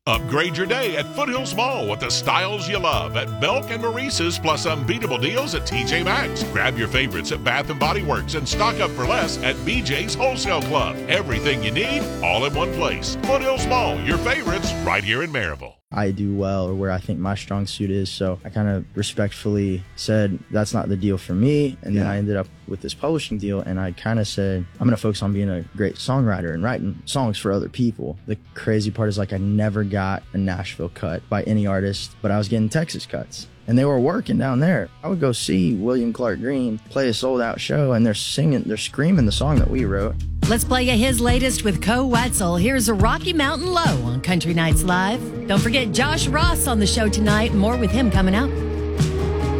Upgrade your day at Foothills Mall with the styles you love at Belk and Maurice's, plus unbeatable deals at TJ Maxx. Grab your favorites at Bath & Body Works and stock up for less at BJ's Wholesale Club. Everything you need, all in one place. Foothills Mall, your favorites, right here in Maryville. I do well, or where I think my strong suit is, so I kind of respectfully said that's not the deal for me, and then I ended up with this publishing deal, and I kind of said I'm going to focus on being a great songwriter and writing songs for other people. The crazy part is, like, I never got a Nashville cut by any artist, but I was getting Texas cuts. And they were working down there. I would go see William Clark Green play a sold-out show, and they're screaming the song that we wrote. Let's play you his latest with Co Wetzel. Here's a Rocky Mountain Low on Country Nights Live. Don't forget Josh Ross on the show tonight. More with him coming up.